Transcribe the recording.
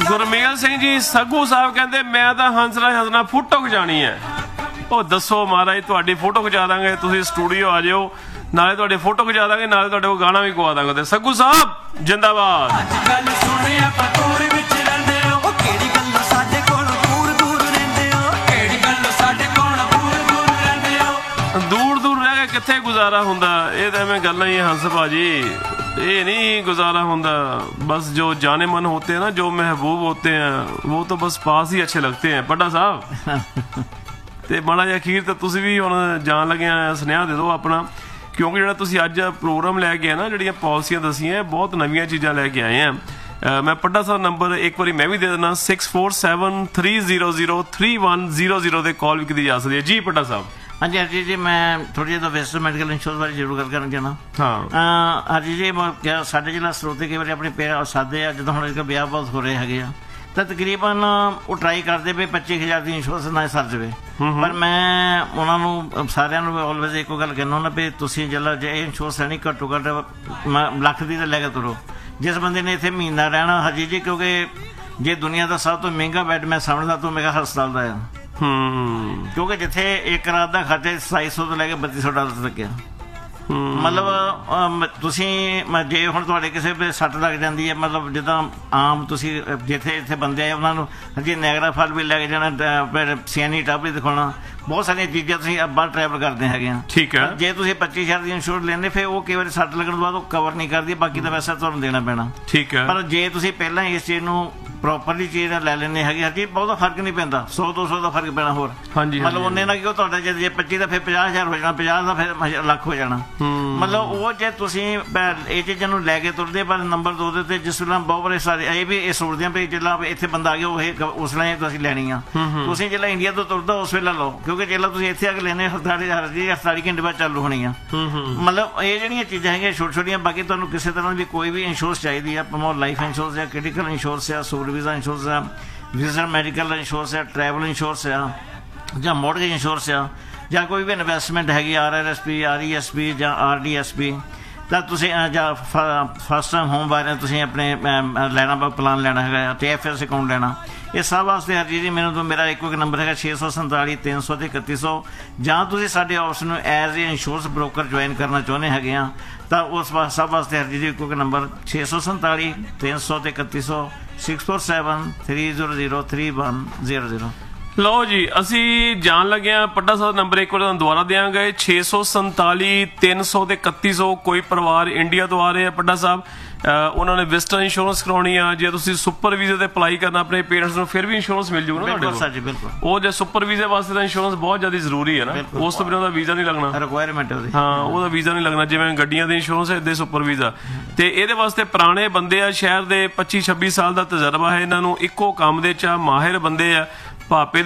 ਗੁਰਮੇਲ ਸਿੰਘ ਜੀ ਸੱਗੂ ਸਾਹਿਬ ਕਹਿੰਦੇ ਮੈਂ ਤਾਂ ਹੰਸਰਾਜ ਹੰਸਣਾ ਫੋਟੋ ਖਿਚਾਣੀ ਹੈ। ਉਹ ਦੱਸੋ ਮਹਾਰਾਜ, ਤੁਹਾਡੀ ਫੋਟੋ ਖਿਚਾ ਦਾਂਗੇ, ਤੁਸੀਂ ਸਟੂਡੀਓ ਆ ਜਾਓ, ਨਾਲੇ ਤੁਹਾਡੀ ਫੋਟੋ ਖਿਚਾ ਦਾਂਗੇ, ਨਾਲੇ ਤੁਹਾਡੇ ਕੋਲ ਗਾਣਾ ਵੀ ਗਵਾ ਦਾਂਗੇ। ਤੇ ਸੱਗੂ ਸਾਹਿਬ ਜਿੰਦਾਬਾਦ। ਦੂਰ ਦੂਰ ਰਹਿ ਕੇ ਕਿੱਥੇ ਗੁਜ਼ਾਰਾ ਹੁੰਦਾ, ਇਹ ਤਾਂ ਐਵੇਂ ਗੱਲਾਂ ਹੀ ਹੰਸ ਭਾਜੀ, ये नहीं गुजारा होता। बस जो जाने मन होते हैं ना, जो महबूब होते हैं, वो तो बस पास ही अच्छे लगते हैं। पड्डा साहब ते माड़ा जिहा अखीर ते तुसीं भी हुण जान लगे सुनेहा दे दो अपना, क्योंकि जिहड़ा तुसीं अज प्रोग्राम लैके आए ना, जिहड़ियां पॉलिसियां दसियां बहुत नवीं चीज़ां लैके आए हैं। मैं पड्डा साहब नंबर एक बार मैं भी दे देना 6473003100 ते कॉल भी की जा सकती है जी। पड्डा साहब हाँ जी हरजीत जी, मैं थोड़ी जी वैसे मैडिकल इंश्योरेंस बारे जरूर गल करना चाहना। हाँ हरजीत जी, क्या साढ़े जिला स्रोते कई बार अपने पेड़ सादे आ, जो हम ब्याह बहुत हो रहे हैं तो तकरीबन वो ट्राई करते भी 25,000 की इंश्योरेंस ना सर जाए, पर मैं उन्होंने सारिਆਂ ਨੂੰ ऑलवेज एक गल कहना ਹੁੰਦਾ भी ਤੁਸੀਂ ਜਿਹੜਾ ਜੇ इंश्योरेंस ਲੈਣੀ घट्टो घट्ट ਲੱਖ ਦੀ ਤਾਂ ਲੈ ਕੇ ਤੁਰੋ। जिस बंदे ने इतने महीना रहना हरजीत जी, क्योंकि जे दुनिया का सब तो महंगा बैड मैं समझदा तो मेरा हस्पताल का है, क्योंकि जिथे एक रात का खर्चा 2700 तो लैके 3200 डॉलर तक है। मतलब तुसी जे हुण तुहाडे किसी भी सट लग जाती है, मतलब जिद्दां आम तुसी जिथे इत्थे बंदे आए उन्होंने हजे नायगरा फॉल भी लैके जाना, फिर सियानी टॉप भी दिखाना, बहुत सारिया चीज़ां तुसीं बाहर ट्रैवल करते हैं। ठीक है, जे तुसीं 25,000 की इंश्योरेंस लेंदे फिर वो कई बार सट लगन बाद कवर नहीं करती, बाकी तो वैसा तुहानूं देना पैना। ठीक है, पर जे तुसीं पहलां इस चीज़ नूं प्रॉपरली चीज़ लै लेने हैं हरजीत, बहुत फर्क नहीं पैंदा, 100-200 का फर्क पैना होर। हाँ जी, मतलब उन्ने ना कि तुहाडा जे 25 का फिर 50,000 हो जाना, 50 का फिर लख हो जाना। मतलब वो जे तुसीं ये चीज़ां नूं लैके तुरदे, पर नंबर 2 दे उत्ते जिस वेले बहुत बारे सारे ये भी सोचदे हैं भी जिल्ला इत्थे बंदा आ गया उस वेले तुसीं लैनी आ, तुसीं जिल्ला इंडिया तो तुरदा उस वेले लो, क्योंकि जिल्ला तुसीं इत्थे आके लेने 48 घंटे बाद चालू होनी आ। मतलब ये जिहड़ियां चीज़ां हैगियां छोटी छोटियां, बाकी तुहानूं किसी तरह भी कोई भी इंश्योरेंस चाहिदी है, भावें लाइफ इंश्योरेंस है, क्रिटिकल इंश्योरेंस है, सुपर वीज़ा इंश्योरेंस है, विजिटर मैडिकल इंश्योरेंस है, ट्रैवल इंश्योरेंस है, या मॉर्गेज इंश्योरेंस है, या कोई भी इन्वेस्टमेंट हैगी RRSP, RESP या RDSP, तो तुसीं ਜਾਂ फस्ट टाइम होम बारे तुसीं अपने लैना प्लान लैना है, TFS अकाउंट लेना, ये सब वास्ते हरजीत जी मैनूं तो मेरा एक नंबर है 647 300 ते 3100, ਜਾਂ ਤੁਸੀਂ ਸਾਡੇ ਆਫਿਸ ਨੂੰ as a insurance broker join ਕਰਨਾ ਚਾਹੁੰਦੇ ਹੈਗੇ ਆ ਤਾਂ ਉਸ ਸਭ ਵਾਸਤੇ ਹਰਜੀਤ ਜੀ ਇੱਕ ਨੰਬਰ 647 300 ਤੇ 3100 647 300 3100। लो जी असी जान लगे हैं पड्डा साहब नंबर एक बार दोबारा देंगे 647 300 ते 3100। कोई परिवार इंडिया तो आ रहे हैं पड्डा साहब उन्होंने विजिटर इंश्योरेंस करानी है, जे तुसीं सुपर वीजे ते अप्लाई करना अपने पेरेंट्स को फिर भी इंश्योरेंस मिल जाऊगा ना तुहाडे कोल। वो जे सुपर वीजे वास्ते तो इंश्योरेंस बहुत ज़्यादा जरूरी है ना, उस तो बिना उहदा वीज़ा नहीं लगना, रिक्वायरमेंट है। हाँ उहदा वीज़ा नहीं लगना, जिवें गड्डियां दे इंश्योरेंस है इदां सुपर वीज़ा। ते इहदे वास्ते पुराने बंदे आ, शहर दे 25-26 साल का तजर्बा है इन्हां नूं, इक्को काम दे च माहिर बंदे आ, भापे